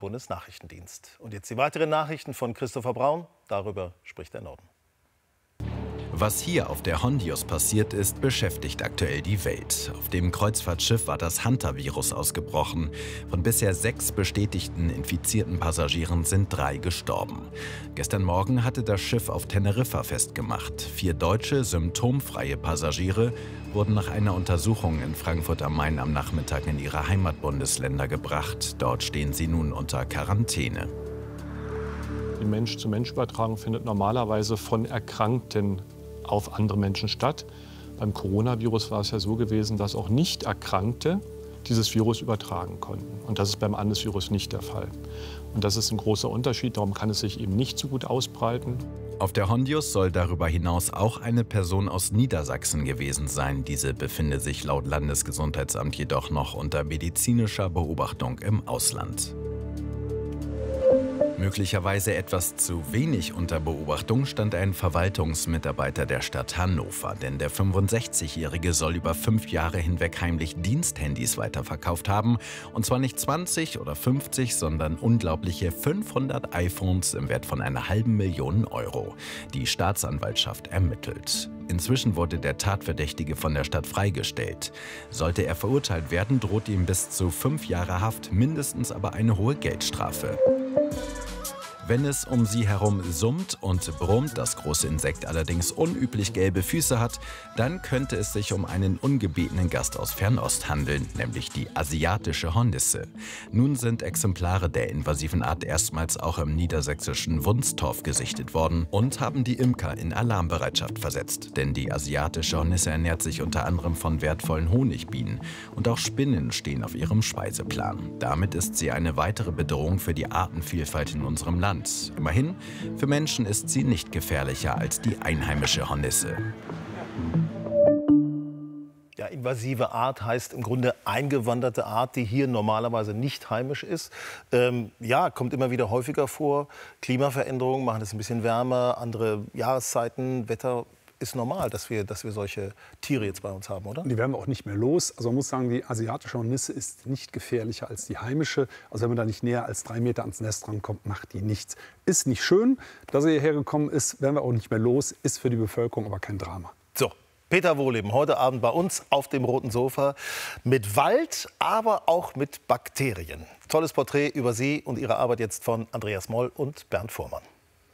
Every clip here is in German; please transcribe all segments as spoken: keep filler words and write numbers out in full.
Bundesnachrichtendienst. Und jetzt die weiteren Nachrichten von Christopher Braun. Darüber spricht der Norden. Was hier auf der Hondius passiert ist, beschäftigt aktuell die Welt. Auf dem Kreuzfahrtschiff war das Hantavirus ausgebrochen. Von bisher sechs bestätigten infizierten Passagieren sind drei gestorben. Gestern Morgen hatte das Schiff auf Teneriffa festgemacht. Vier deutsche, symptomfreie Passagiere wurden nach einer Untersuchung in Frankfurt am Main am Nachmittag in ihre Heimatbundesländer gebracht. Dort stehen sie nun unter Quarantäne. Die Mensch-zu-Mensch-Übertragung findet normalerweise von Erkrankten auf andere Menschen statt. Beim Coronavirus war es ja so gewesen, dass auch Nicht-Erkrankte dieses Virus übertragen konnten. Und das ist beim Andesvirus nicht der Fall. Und das ist ein großer Unterschied, darum kann es sich eben nicht so gut ausbreiten. Auf der Hondius soll darüber hinaus auch eine Person aus Niedersachsen gewesen sein. Diese befindet sich laut Landesgesundheitsamt jedoch noch unter medizinischer Beobachtung im Ausland. Möglicherweise etwas zu wenig unter Beobachtung stand ein Verwaltungsmitarbeiter der Stadt Hannover. Denn der fünfundsechzigjährige soll über fünf Jahre hinweg heimlich Diensthandys weiterverkauft haben. Und zwar nicht zwanzig oder fünfzig, sondern unglaubliche fünfhundert iPhones im Wert von einer halben Million Euro. Die Staatsanwaltschaft ermittelt. Inzwischen wurde der Tatverdächtige von der Stadt freigestellt. Sollte er verurteilt werden, droht ihm bis zu fünf Jahre Haft, mindestens aber eine hohe Geldstrafe. Wenn es um sie herum summt und brummt, das große Insekt allerdings unüblich gelbe Füße hat, dann könnte es sich um einen ungebetenen Gast aus Fernost handeln, nämlich die asiatische Hornisse. Nun sind Exemplare der invasiven Art erstmals auch im niedersächsischen Wunstorf gesichtet worden und haben die Imker in Alarmbereitschaft versetzt. Denn die asiatische Hornisse ernährt sich unter anderem von wertvollen Honigbienen und auch Spinnen stehen auf ihrem Speiseplan. Damit ist sie eine weitere Bedrohung für die Artenvielfalt in unserem Land. Immerhin, für Menschen ist sie nicht gefährlicher als die einheimische Hornisse. Ja, invasive Art heißt im Grunde eingewanderte Art, die hier normalerweise nicht heimisch ist. Ähm, ja, kommt immer wieder häufiger vor. Klimaveränderungen machen es ein bisschen wärmer, andere Jahreszeiten, Wetter. Ist normal, dass wir, dass wir solche Tiere jetzt bei uns haben, oder? Die werden wir auch nicht mehr los. Also man muss sagen, die asiatische Hornisse ist nicht gefährlicher als die heimische. Also wenn man da nicht näher als drei Meter ans Nest rankommt, macht die nichts. Ist nicht schön, dass er hierher gekommen ist, werden wir auch nicht mehr los. Ist für die Bevölkerung aber kein Drama. So, Peter Wohlleben, heute Abend bei uns auf dem roten Sofa mit Wald, aber auch mit Bakterien. Tolles Porträt über Sie und Ihre Arbeit jetzt von Andreas Moll und Bernd Fuhrmann.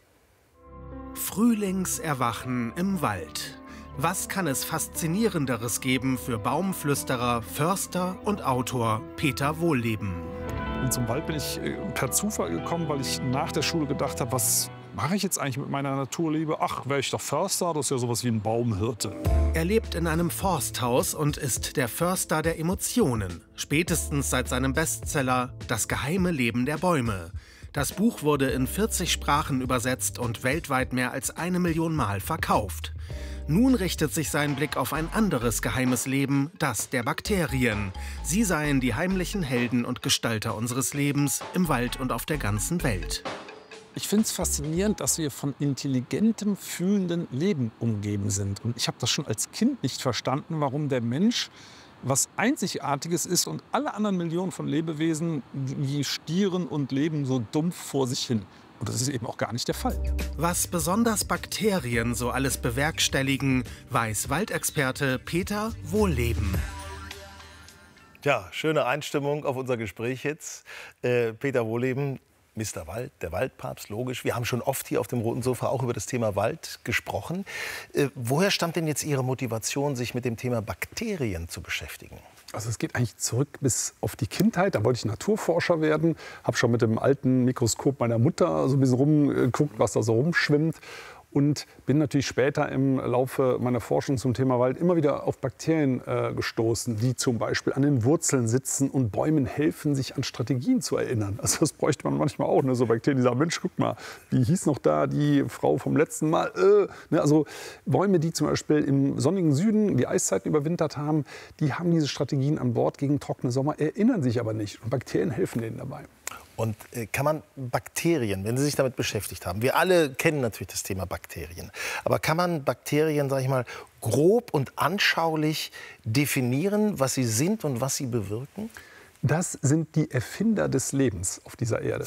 Frühlingserwachen im Wald. Was kann es Faszinierenderes geben für Baumflüsterer, Förster und Autor Peter Wohlleben? Und zum Wald bin ich per Zufall gekommen, weil ich nach der Schule gedacht habe, was mache ich jetzt eigentlich mit meiner Naturliebe? Ach, wäre ich doch Förster, das ist ja sowas wie ein Baumhirte. Er lebt in einem Forsthaus und ist der Förster der Emotionen. Spätestens seit seinem Bestseller »Das geheime Leben der Bäume«. Das Buch wurde in vierzig Sprachen übersetzt und weltweit mehr als eine Million Mal verkauft. Nun richtet sich sein Blick auf ein anderes geheimes Leben, das der Bakterien. Sie seien die heimlichen Helden und Gestalter unseres Lebens im Wald und auf der ganzen Welt. Ich finde es faszinierend, dass wir von intelligentem, fühlendem Leben umgeben sind. Und ich habe das schon als Kind nicht verstanden, warum der Mensch was Einzigartiges ist und alle anderen Millionen von Lebewesen, die stieren und leben so dumpf vor sich hin. Und das ist eben auch gar nicht der Fall. Was besonders Bakterien so alles bewerkstelligen, weiß Waldexperte Peter Wohlleben. Ja, schöne Einstimmung auf unser Gespräch jetzt. Äh, Peter Wohlleben, Mister Wald, der Waldpapst, logisch. Wir haben schon oft hier auf dem roten Sofa auch über das Thema Wald gesprochen. Äh, woher stammt denn jetzt Ihre Motivation, sich mit dem Thema Bakterien zu beschäftigen? Also es geht eigentlich zurück bis auf die Kindheit. Da wollte ich Naturforscher werden. Habe schon mit dem alten Mikroskop meiner Mutter so ein bisschen rumgeguckt, was da so rumschwimmt. Und bin natürlich später im Laufe meiner Forschung zum Thema Wald immer wieder auf Bakterien äh, gestoßen, die zum Beispiel an den Wurzeln sitzen und Bäumen helfen, sich an Strategien zu erinnern. Also das bräuchte man manchmal auch, ne? So Bakterien, die sagen, Mensch, guck mal, wie hieß noch da die Frau vom letzten Mal? Äh, ne? Also Bäume, die zum Beispiel im sonnigen Süden die Eiszeiten überwintert haben, die haben diese Strategien an Bord gegen trockene Sommer, erinnern sich aber nicht. Und Bakterien helfen denen dabei. Und äh, kann man Bakterien, wenn Sie sich damit beschäftigt haben, wir alle kennen natürlich das Thema Bakterien, aber kann man Bakterien, sage ich mal, grob und anschaulich definieren, was sie sind und was sie bewirken? Das sind die Erfinder des Lebens auf dieser Erde.